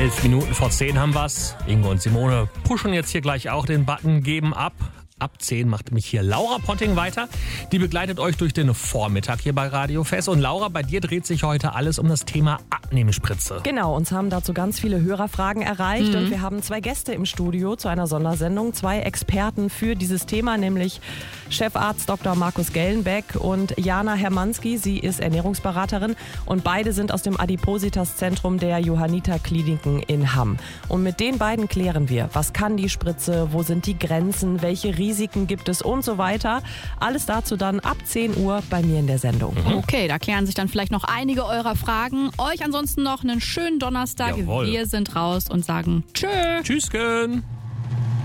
11 Minuten vor 10 haben wir's. Ingo und Simone pushen jetzt hier gleich auch den Button, geben ab. Ab 10 macht mich hier Laura Potting weiter. Die begleitet euch durch den Vormittag hier bei Radio Fest. Und Laura, bei dir dreht sich heute alles um das Thema Abnehmspritze. Genau, uns haben dazu ganz viele Hörerfragen erreicht. Und wir haben 2 Gäste im Studio zu einer Sondersendung. 2 Experten für dieses Thema, nämlich Chefarzt Dr. Markus Gellenbeck und Jana Hermanski. Sie ist Ernährungsberaterin und beide sind aus dem Adipositas-Zentrum der Johanniter Kliniken in Hamm. Und mit den beiden klären wir, was kann die Spritze, wo sind die Grenzen, welche Risiken gibt es und so weiter. Alles dazu dann ab 10 Uhr bei mir in der Sendung. Okay, da klären sich dann vielleicht noch einige eurer Fragen. Euch ansonsten noch einen schönen Donnerstag. Jawohl. Wir sind raus und sagen Tschö. Tschüsschen.